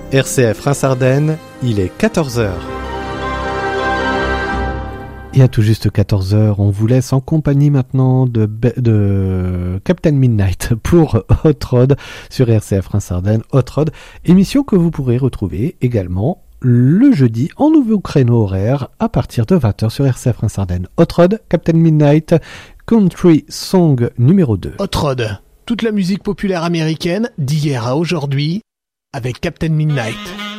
RCF Reims-Ardennes, il est 14h. Et à tout juste 14h, on vous laisse en compagnie maintenant de Captain Midnight pour Hot Rod sur RCF Reims-Ardennes. Hot Rod, émission que vous pourrez retrouver également le jeudi en nouveau créneau horaire à partir de 20h sur RCF Reims-Ardennes. Hot Rod, Captain Midnight, Country Song numéro 2. Hot Rod, toute la musique populaire américaine d'hier à aujourd'hui avec Captain Midnight.